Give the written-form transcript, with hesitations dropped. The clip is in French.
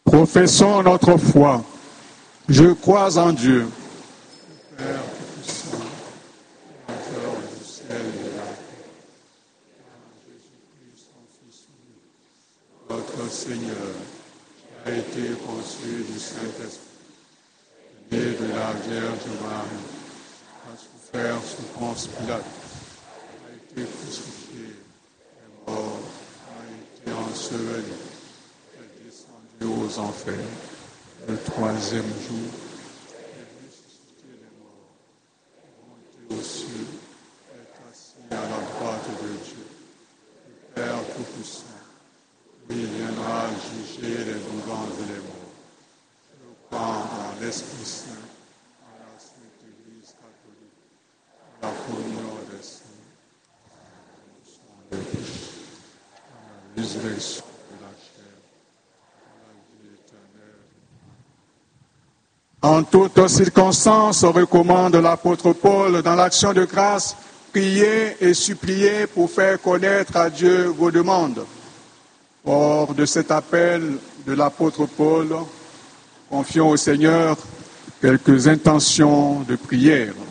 Professons notre foi. Je crois en Dieu, Père Tout-Puissant, Créateur du ciel et de la terre, en Jésus-Christ, son Fils unique, notre Seigneur, qui a été conçu du Saint-Esprit, né de la Vierge Marie, a souffert sous Ponce Pilate, a été crucifié, est mort, a été enseveli, est descendu aux enfers. Le troisième jour, est ressuscité des morts, est monté aux cieux, est assis à la droite de Dieu, le Père Tout-Puissant. Il viendra juger les vivants et les morts. Je crois en l'Esprit Saint, en la Sainte Église catholique, en la communion des saints, en la rémission des péchés, en la résurrection de la chair, en la vie éternelle. En toutes circonstances, recommande l'apôtre Paul dans l'action de grâce, priez et suppliez pour faire connaître à Dieu vos demandes. Hors de cet appel de l'apôtre Paul, confions au Seigneur quelques intentions de prière.